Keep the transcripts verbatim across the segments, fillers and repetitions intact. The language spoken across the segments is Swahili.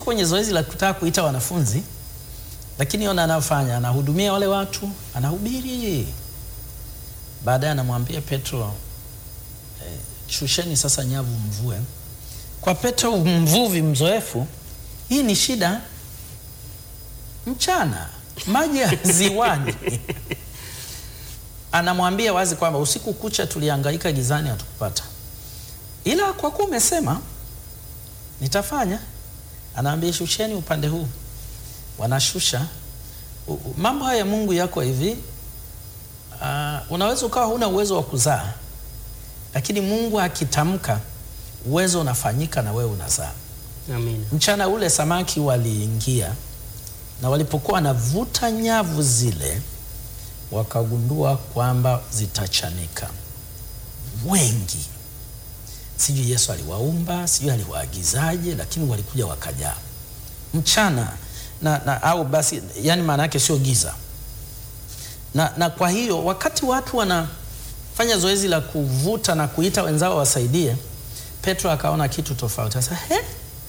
kwenye zoezi la kutaka kuita wanafunzi, lakini ona anafanya, anahudumia wale watu, anahubiri. Baadaye anamwambia Petro, eh, shusheni sasa nyavu mvue. Kwa Petro mvuvi mzoefu, hii ni shida. Mchana maji ya ziwani. Anamwambia wazi kwamba usiku kucha tulihangaika gizani hatukupata, ila kwa kuwa umesema nitafanya. Anaambia shusheni upande huu. Wanashusha. Mambo haya ya Mungu yako hivi. Uh, unaweza ukawa huna uwezo wa kuzaa, lakini Mungu akitamka uwezo unafanyika na wewe unazaa. Amen. Mchana ule samaki waliingia, na walipokuwa wanavuta nyavu zile wakagundua kwamba zitachanika. Wengi. Sijui Yesu aliwaumba, sijui aliwaagizaje, lakini walikuja wakajaa. Mchana na, na au basi, yani maana yake sio giza. Na, na kwa hiyo wakati watu wanafanya zoezi la kuvuta na kuita wenzao wasaidie, Petro akaona kitu tofauti. Sasa he?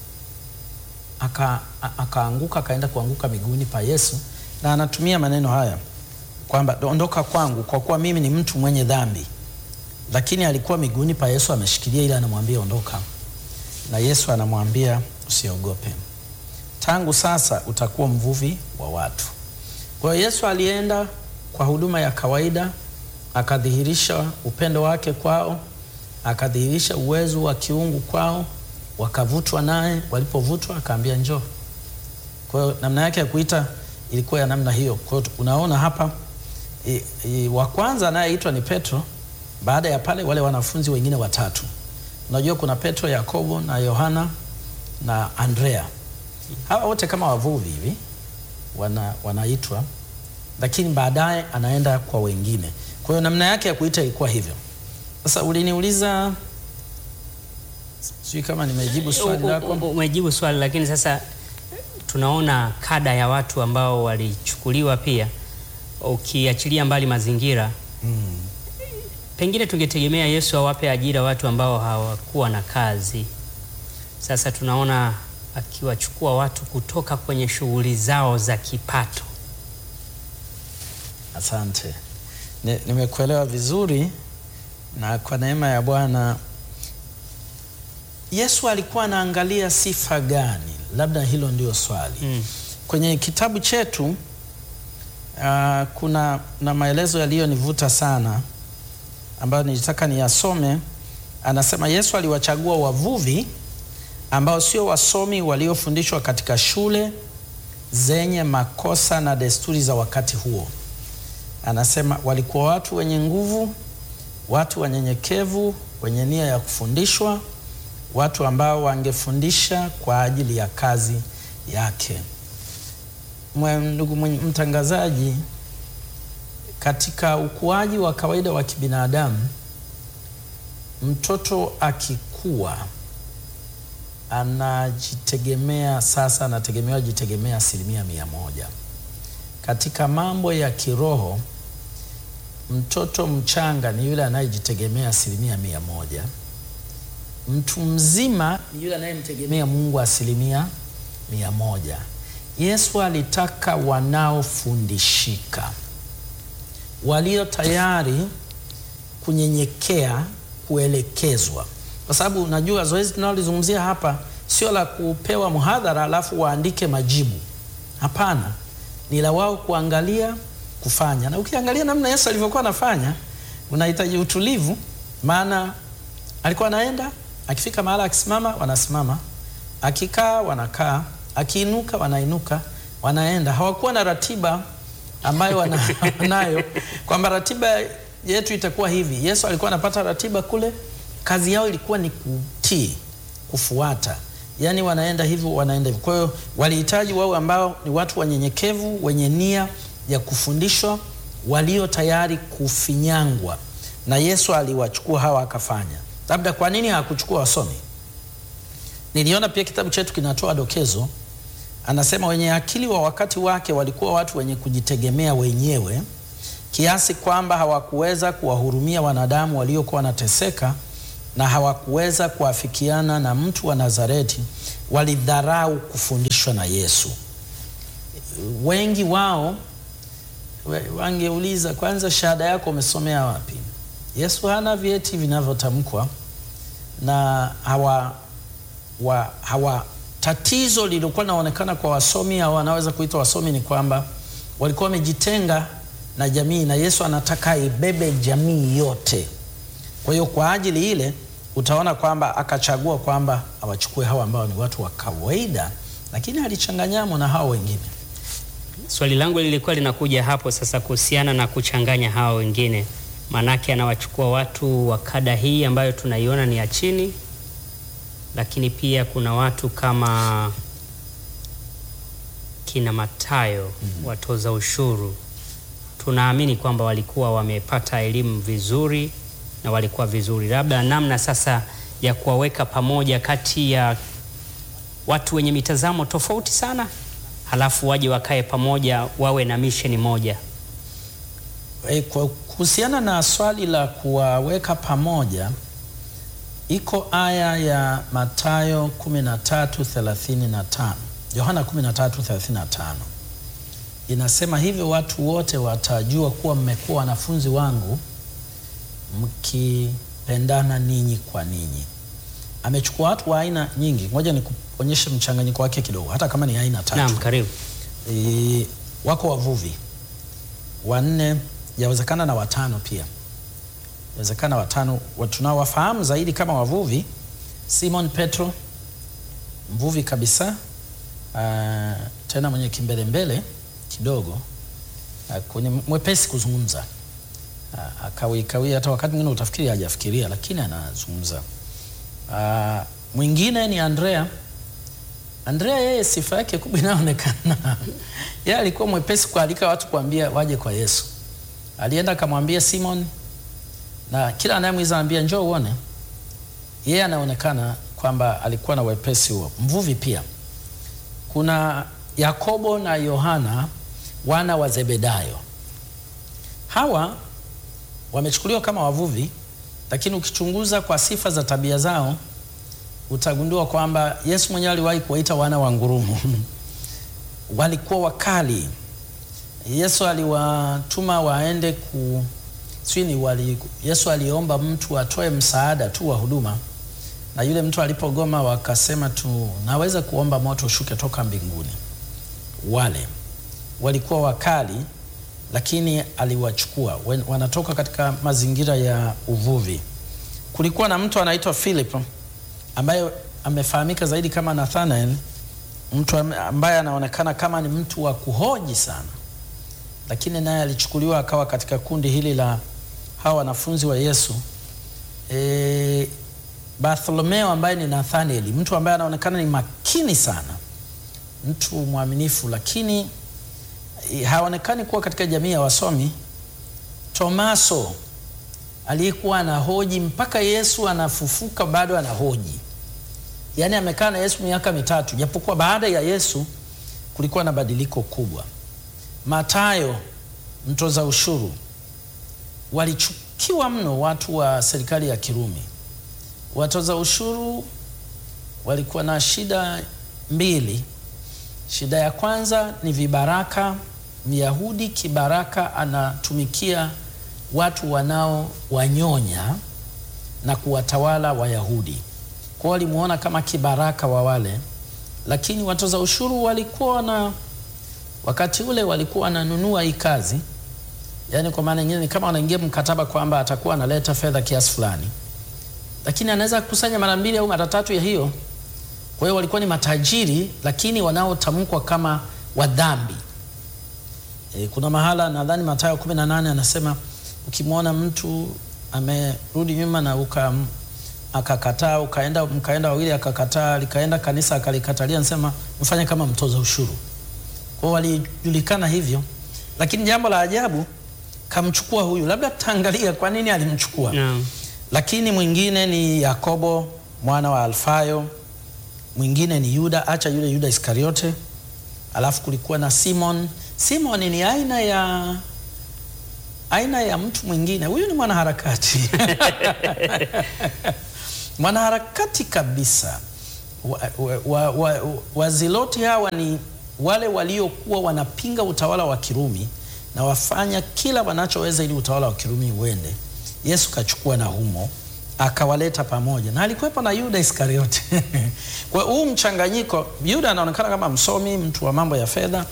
Aka akaanguka akaenda kuanguka miguuni pa Yesu, na anatumia maneno haya kwamba ondoka kwangu kwa kuwa mimi ni mtu mwenye dhambi. Lakini alikuwa miguuni pa Yesu ameshikilia, ila anamwambia ondoka. Na Yesu anamwambia usiogope, tangu sasa utakuwa mvuvi wa watu. Kwa hiyo Yesu alienda kwa huduma ya kawaida, akadhihirisha upendo wake kwao, akadhihirisha uwezo wa kiungu kwao, wakavutwa naye. Walipovutwa akaambia njoo. Kwa hiyo namna yake ya kuita ilikuwa ya namna hiyo. Kwa hiyo unaona hapa i, i, wa kwanza anayeitwa ni Petro. Baada ya pale wale wanafunzi wengine watatu. Unajua kuna Petro, Yakobo na Yohana na Andrea. Hawa wote kama wavuvi hivi wana, wanaitwa, lakini baadaye anaenda kwa wengine. Kwa hiyo namna yake ya kuita ilikuwa hivyo. Sasa uliniuliza, sijui kama nimejibu swali lako. Umejibu swali, lakini sasa tunaona kada ya watu ambao walichukuliwa pia, ukiachilia mbali mazingira. Hmm. Pengine tungetegemea Yesu awape ajira watu ambao hawakuwa na kazi. Sasa tunaona akiwachukua watu kutoka kwenye shughuli zao za kipato. Asante. Nimekuelewa vizuri, na kwa neema ya Bwana Yesu alikuwa anaangalia sifa gani? Labda hilo ndio swali. Mm. Kwenye kitabu chetu uh, kuna na maelezo yaliyonivuta sana ambayo nilitaka niyasome. Anasema Yesu aliwachagua wavuvi ambao sio wasomi waliofundishwa katika shule zenye makosa na desturi za wakati huo. Anasema walikuwa watu wenye nguvu, watu wanyenyekevu, wenye nia ya kufundishwa, watu ambao wangefundisha kwa ajili ya kazi yake. Ndugu mtangazaji, katika ukuaji wa kawaida wa kibinadamu, mtoto akikua anajitegemea. Sasa anategemewa jitegemea asilimia mia moja. Katika mambo ya kiroho, mtoto mchanga ni yule anayejitegemea asilimia mia moja. Mtu mzima ni yule anayemtegemea Mungu asilimia mia moja. Yesu alitaka wanaofundishika, walio tayari kunyenyekea, kuelekezwa. Kwa sababu unajua zoezi tunalozungumzia hapa sio la kupewa muhadhara alafu waandike majibu. Hapana, ni la wao kuangalia, kufanya. Na ukiangalia namna Yesu alivyokuwa anafanya, unahitaji utulivu, maana alikuwa anaenda, akifika mahala akisimama wanasimama, akikaa wanakaa, akiinuka wanainuka, wanaenda. Hawakuwa na ratiba ambayo wanayo kwamba ratiba yetu itakuwa hivi. Yesu alikuwa anapata ratiba kule. Kazi yao ilikuwa ni kutii, kufuata. Yaani wanaenda hivyo, wanaenda hivyo. Kwa hiyo walihitaji wao ambao ni watu wanyenyekevu, wenye nia ya kufundishwa, walio tayari kufinyangwa. Na Yesu aliwachukua hawa akafanya. Labda kwa nini hakuchukua wasomi? Niliona pia kitabu chetu kinatoa dokezo. Anasema wenye akili wa wakati wake walikuwa watu wenye kujitegemea wenyewe, kiasi kwamba hawakuweza kuwahurumia wanadamu waliokuwa wanateseka, na hawakuweza kuafikiana na mtu wa Nazareti. Walidharau kufundishwa walifundishwa na Yesu. Wengi wao wangeuliza, kwanza, shahada yako umesomea wapi? Yesu hana vyeti vinavyotamkwa na hawa, wa, hawa tatizo lilikuwa linaonekana kwa wasomi au wanaweza kuitwa wasomi ni kwamba walikuwa wamejitenga na jamii, na Yesu anataka ibebe jamii yote. Kwa hiyo kwa ajili ile utaona kwamba akachagua kwamba awachukue hawa ambao ni watu wa kawaida, lakini alichanganyamo na hao wengine. Swali langu lilikuwa linakuja hapo sasa kuhusiana na kuchanganya hao wengine. Manake anawachukua watu wa kada hii ambayo tunaiona ni ya chini, lakini pia kuna watu kama kina Mathayo, mm-hmm. watoza ushuru. Tunaamini kwamba walikuwa wamepata elimu vizuri na walikuwa vizuri. Labda namna sasa ya kuwaweka pamoja kati ya watu wenye mitazamo tofauti sana, halafu waje wakae pamoja wawe na misheni moja. E, kwa kuhusiana na swali la kuwaweka pamoja, iko aya ya Mathayo kumi na tatu thelathini na tano. Yohana kumi na tatu thelathini na tano. Inasema hivyo, watu wote watajua kuwa mmekuwa wanafunzi wangu mkipendana ninyi kwa ninyi. Amechukua watu wa aina nyingi. Ngoja nikuonyeshe mchanganyiko wake kidogo, hata kama ni aina tatu. Naam, karibu. E, wako wavuvi wanne, yawezekana na watano pia. Yawezekana watano. Tunawafahamu zaidi kama wavuvi: Simon Petro, mvuvi kabisa, uh, tena mwenye kimbele mbele kidogo, uh, kwenye mwepesi kuzungumza, uh, akawi kawi hata wakati mwingine utafikiri hajafikiria, lakini anazungumza. Uh, mwingine ni Andrea. Andrea yeye sifa yake kubwa inaonekana yeye alikuwa mwepesi kualika watu kuambia waje kwa Yesu. Alienda akamwambia Simon, na kila anayemwiza anambia njoo uone. Yeye anaonekana kwamba alikuwa na wepesi huo. Mvuvi pia. Kuna Yakobo na Yohana, wana wa Zebedayo. Hawa wamechukuliwa kama wavuvi, lakini ukichunguza kwa sifa za tabia zao utagundua kwamba Yesu mwenyewe aliwahi kuwaita wana wa ngurumo. Walikuwa wakali. Yesu aliwatuma waende ku swini wali, Yesu aliomba mtu atoe msaada tu wa huduma, na yule mtu alipogoma wakasema tu naweza kuomba moto ushuke toka mbinguni. Wale walikuwa wakali, lakini aliwachukua. Wanatoka katika mazingira ya uvuvi. Kulikuwa na mtu anaitwa Philip ambaye amefahamika zaidi kama Nathanael, mtu ambaye anaonekana kama ni mtu wa kuhoji sana, lakini naye alichukuliwa akawa katika kundi hili la hawa wanafunzi wa Yesu. E, Bartholomeo ambaye ni Nathanael, mtu ambaye anaonekana ni makini sana, mtu mwaminifu, lakini e, haonekani kuwa katika jamii ya wasomi. Tomaso aliyekuwa anahoji mpaka Yesu anafufuka bado anahoji. Yaani amekaa na Yesu miaka mitatu, japokuwa baada ya Yesu kulikuwa na badiliko kubwa. Mathayo, mtoza ushuru. Walichukiwa mno watu wa serikali ya Kirumi. Watoza ushuru walikuwa na shida mbili. Shida ya kwanza ni vibaraka. Myahudi kibaraka anatumikia watu wanao wanyonya na kuwatawala Wayahudi. Kwa walimuona kama kibaraka wa wale. Lakini watoza ushuru walikuwa na, wakati ule walikuwa wananunua hii kazi. Yaani kwa maana nyingine kama wanaingia mkataba kwamba atakuwa analeta fedha kiasi fulani, lakini anaweza kukusanya mara mbili au mara tatu ya hiyo. Kwa hiyo walikuwa ni matajiri, lakini wanaotamkwa kama wadhambi. E, kuna mahala nadhani Mathayo kumi na nane anasema ukimwona mtu amerudi nyuma na uka akakataa, ukaenda mkaenda wawili akakataa, likaenda kanisa akalikatalia, anasema mfanye kama mtoza ushuru. Kwa hiyo walijulikana hivyo. Lakini jambo la ajabu, kamchukua huyu. Labda tutaangalia kwa nini alimchukua. No. Lakini mwingine ni Yakobo mwana wa Alfayo, mwingine ni Yuda, acha yule Yuda Iskariote. Alafu kulikuwa na Simon. Simon ni aina ya aina ya mtu mwingine. Huyu ni mwanaharakati. Mwanaharakati kabisa. Waziloti wa, wa, wa, Waziloti hawa ni wale waliokuwa wanapinga utawala wa Kirumi na wafanya kila wanachoweza ili utawala wa Kirumi uende. Yesu kachukua na humo akawaleta pamoja, na alikuwepo na Yuda Iskariote. Kwa huu mchanganyiko, Yuda anaonekana kama msomi, mtu wa mambo ya fedha.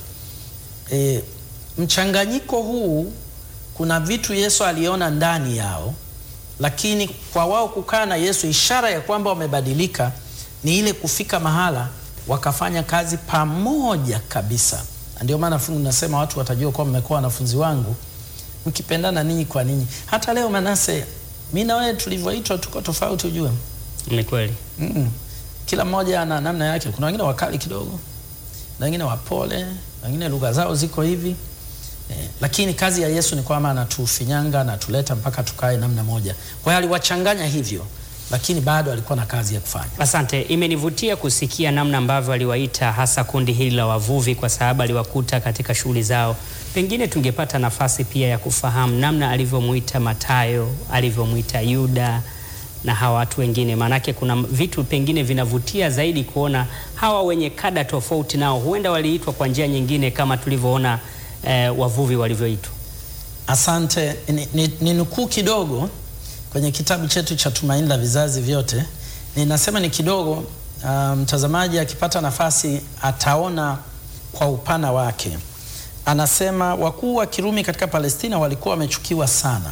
E, mchanganyiko huu kuna vitu Yesu aliona ndani yao, lakini kwa wao kukaa na Yesu, ishara ya kwamba wamebadilika ni ile kufika mahala wakafanya kazi pamoja kabisa. Ndio maana fungu nasema watu watajua kwa mmekuwa wanafunzi wangu mkipendana ninyi kwa ninyi. Hata leo Manase, mimi na wewe tulivyoitwa tuko tofauti, ujue. Ni kweli. Mm -mm. Kila mmoja ana namna yake. Kuna wengine wakali kidogo, na wengine wapole, wengine lugha zao ziko hivi. Eh, lakini kazi ya Yesu ni kwamba anatufinyanga na tuleta mpaka tukae namna moja. Kwa hiyo aliwachanganya hivyo, lakini bado alikuwa na kazi ya kufanya. Asante. Imenivutia kusikia namna ambavyo aliwaita hasa kundi hili la wavuvi, kwa sababu aliwakuta katika shughuli zao. Pengine tungepata nafasi pia ya kufahamu namna alivyomuita Mathayo, alivyomuita Yuda na hawa watu wengine. Maanake kuna vitu pengine vinavutia zaidi kuona hawa wenye kada tofauti nao huenda waliitwa kwa njia nyingine kama tulivyoona eh, wavuvi walivyoitwa. Asante. Ni, ni, ni nukuu kidogo kwenye kitabu chetu cha Tumaini la Vizazi Vyote. Ninasema ni kidogo, mtazamaji um, akipata nafasi ataona kwa upana wake. Anasema wakuu wa Kirumi katika Palestina walikuwa wamechukiwa sana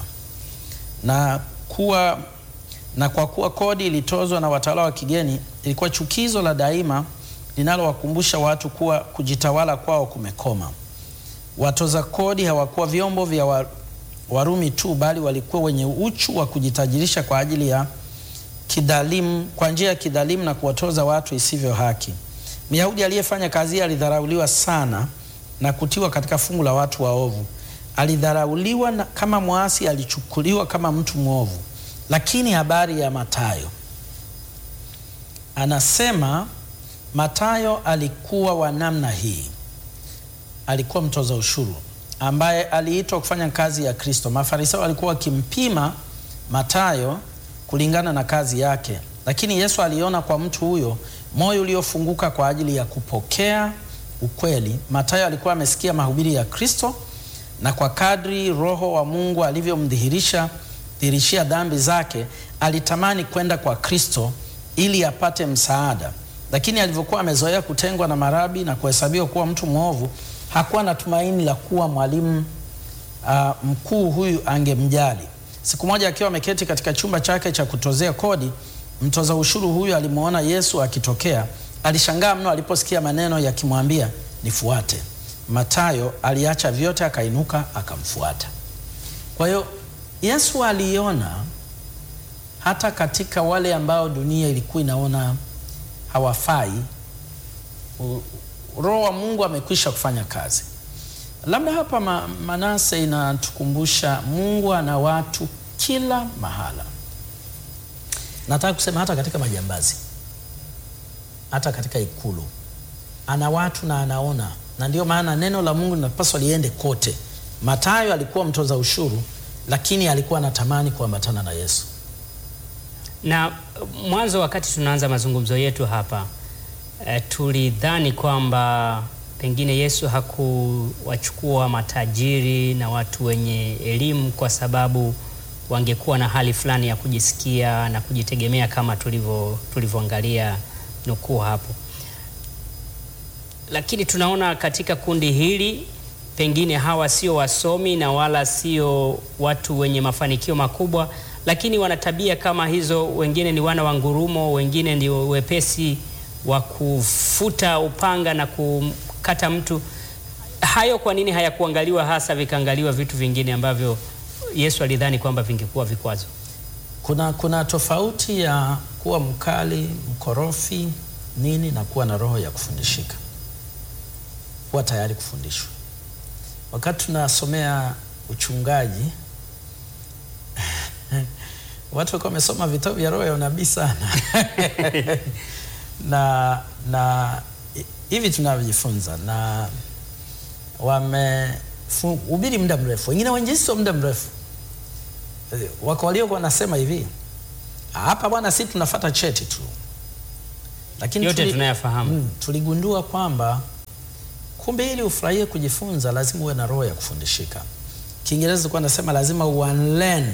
na kuwa na kwa kuwa kodi ilitozwa na watawala wa kigeni, ilikuwa chukizo la daima linalowakumbusha watu kuwa kujitawala kwao kumekoma. Watoza kodi hawakuwa vyombo vya wa, Warumi tu, bali walikuwa wenye uchu wa kujitajirisha kwa ajili ya kidhalimu, kwa njia ya kidhalimu na kuwatoza watu isivyo haki. Myahudi aliyefanya kazi alidharauliwa sana na kutiwa katika fungu la watu waovu. Alidharauliwa na kama muasi, alichukuliwa kama mtu mwovu. Lakini habari ya Mathayo, anasema Mathayo alikuwa wa namna hii. Alikuwa mtoza ushuru ambaye aliitwa kufanya kazi ya Kristo. Mafarisayo walikuwa wakimpima Mathayo kulingana na kazi yake, lakini Yesu aliona kwa mtu huyo moyo uliofunguka kwa ajili ya kupokea ukweli. Mathayo alikuwa amesikia mahubiri ya Kristo, na kwa kadri Roho wa Mungu alivyomdhihirisha dhihirishia dhambi zake, alitamani kwenda kwa Kristo ili apate msaada. Lakini alivyokuwa amezoea kutengwa na marabi na kuhesabiwa kuwa mtu mwovu, hakuwa na tumaini la kuwa mwalimu uh, mkuu huyu angemjali. Siku moja akiwa ameketi katika chumba chake cha kutozea kodi, mtoza ushuru huyu alimuona Yesu akitokea. Alishangaa mno aliposikia maneno yakimwambia, nifuate. Mathayo aliacha vyote akainuka akamfuata. Kwa hiyo Yesu aliona hata katika wale ambao dunia ilikuwa inaona hawafai, Roho wa Mungu amekwisha kufanya kazi. Labda hapa ma, Manase inatukumbusha Mungu ana watu kila mahala. Nataka kusema hata katika majambazi, hata katika ikulu ana watu na anaona, na ndio maana neno la Mungu linapaswa liende kote. Mathayo alikuwa mtoza ushuru, lakini alikuwa anatamani kuambatana na Yesu. Na mwanzo wakati tunaanza mazungumzo yetu hapa e, tulidhani kwamba pengine Yesu hakuwachukua matajiri na watu wenye elimu kwa sababu wangekuwa na hali fulani ya kujisikia na kujitegemea kama tulivyo tulivyoangalia nukuu hapo. Lakini tunaona katika kundi hili pengine hawa sio wasomi na wala sio watu wenye mafanikio makubwa, lakini wana tabia kama hizo. Wengine ni wana wa ngurumo, wengine ndio wepesi wa kufuta upanga na kukata mtu. Hayo kwa nini hayakuangaliwa hasa, vikaangaliwa vitu vingine ambavyo Yesu alidhani kwamba vingekuwa vikwazo? Kuna, kuna tofauti ya kuwa mkali, mkorofi, nini na kuwa na roho ya kufundishika. Kuwa tayari kufundishwa. Wakati tunasomea uchungaji watu walikuwa wamesoma vitabu vya roho ya unabii sana. na na hivi tunavyojifunza na wamehubiri muda mrefu, wengine wainjilisti wa muda mrefu. Wako walio wanasema hivi, hapa bwana sisi tunafuata cheti tu. Lakini yote tuli, tunayafahamu. mm, tuligundua kwamba kumbe ili ufurahie kujifunza lazima uwe na roho ya kufundishika. Kiingereza kwa nasema lazima unlearn.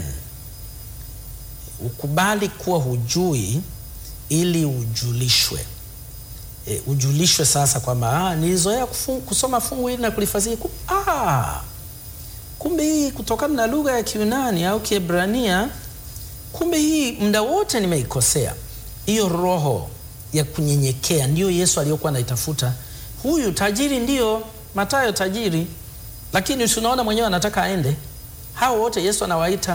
Ukubali kuwa hujui ili ujulishwe. E, ujulishwe sasa kwamba ah, nilizoea kusoma fungu hili na kulifasiri. Ah, kumbe hii kutokana na lugha ya Kiyunani au Kiebrania, kumbe hii muda wote nimeikosea. Hiyo roho ya kunyenyekea ndio Yesu aliyokuwa anaitafuta. Huyu tajiri ndio, Mathayo tajiri, lakini unaona mwenyewe anataka aende. Hao wote Yesu anawaita.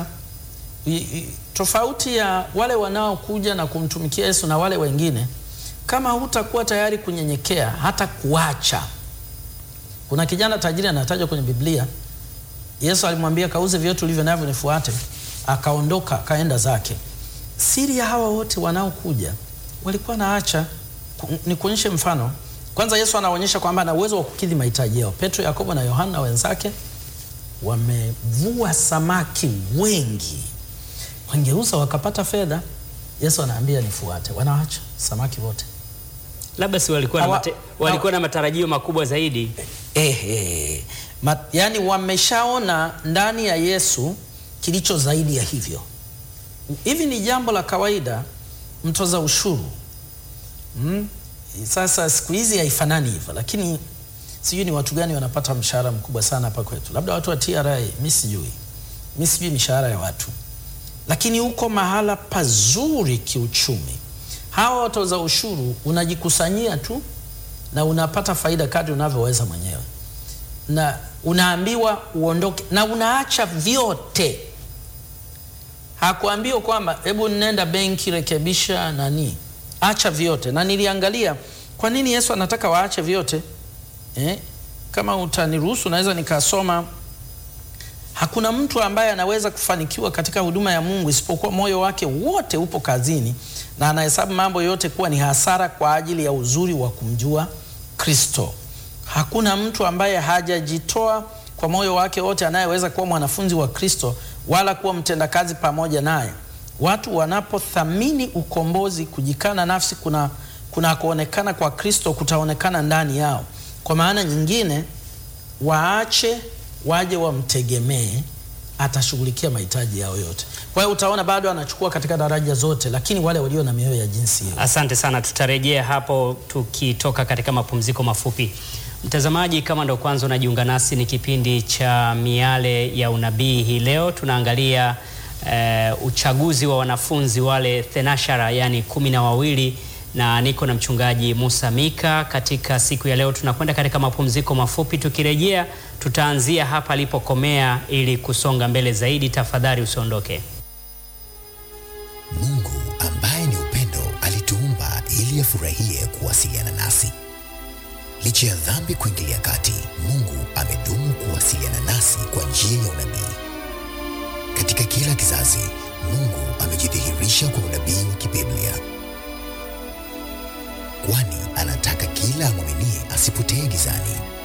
Tofauti ya wale wanaokuja na kumtumikia Yesu na wale wengine, kama hutakuwa tayari kunyenyekea hata kuacha. Kuna kijana tajiri anatajwa kwenye Biblia. Yesu alimwambia kauze vyote ulivyo navyo nifuate. Akaondoka, akaenda zake. Siri ya hawa wote wanaokuja walikuwa naacha. Ni kuonyeshe mfano. Kwanza Yesu anaonyesha kwamba ana uwezo wa kukidhi mahitaji yao. Petro, Yakobo na Yohana wenzake wamevua samaki wengi. Wangeuza wakapata fedha. Yesu anaambia nifuate. Wanaacha samaki wote. Labda si walikuwa na mate, walikuwa na matarajio makubwa zaidi. Eh, eh. Ma, yani wameshaona ndani ya Yesu kilicho zaidi ya hivyo. Hivi ni jambo la kawaida mtoza ushuru. Mm? Sasa siku hizi haifanani hivyo, lakini sijui ni watu gani wanapata mshahara mkubwa sana hapa kwetu. Labda watu wa T R A, mimi sijui. Mimi sijui mishahara ya watu. Lakini uko mahala pazuri kiuchumi. Hawa watoza ushuru unajikusanyia tu na unapata faida kadri unavyoweza mwenyewe. Na unaambiwa uondoke na unaacha vyote. Hakuambiwa kwamba hebu nenda benki rekebisha nani. Acha vyote. Na niliangalia kwa nini Yesu anataka waache vyote. Eh? Kama utaniruhusu naweza nikasoma. Hakuna mtu ambaye anaweza kufanikiwa katika huduma ya Mungu isipokuwa moyo wake wote upo kazini na anahesabu mambo yote kuwa ni hasara kwa ajili ya uzuri wa kumjua Kristo. Hakuna mtu ambaye hajajitoa kwa moyo wake wote anayeweza kuwa mwanafunzi wa Kristo wala kuwa mtendakazi pamoja naye. Watu wanapothamini ukombozi, kujikana nafsi, kuna kuna kuonekana kwa Kristo kutaonekana ndani yao. Kwa maana nyingine, waache waje wamtegemee, atashughulikia mahitaji yao yote. Kwa hiyo utaona bado anachukua katika daraja zote, lakini wale walio na mioyo ya jinsi hiyo. Asante sana, tutarejea hapo tukitoka katika mapumziko mafupi. Mtazamaji, kama ndo kwanza unajiunga nasi, ni kipindi cha Miale ya Unabii. Hii leo tunaangalia uh, uchaguzi wa wanafunzi wale thenashara, yani kumi na wawili, na niko na mchungaji Musa Mika. Katika siku ya leo tunakwenda katika mapumziko mafupi. Tukirejea tutaanzia hapa alipokomea ili kusonga mbele zaidi. Tafadhali usiondoke. Mungu ambaye ni upendo alituumba ili afurahie kuwasiliana nasi. Licha ya dhambi kuingilia kati, Mungu amedumu kuwasiliana nasi kwa njia ya unabii. Katika kila kizazi, Mungu amejidhihirisha kwa unabii wa kibiblia. Kwani anataka kila amwaminie asipotee gizani,